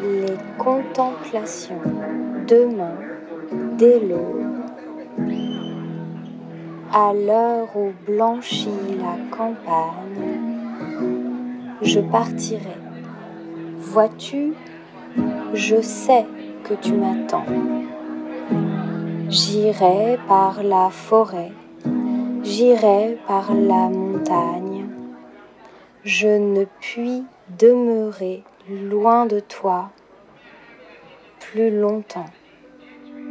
les contemplations demain dès l'aube, à l'heure où blanchit la campagne, je partirai. Vois-tu, je sais que tu m'attends. J'irai par la forêt, j'irai par la montagne. Je ne puis demeurer loin de toi plus longtemps.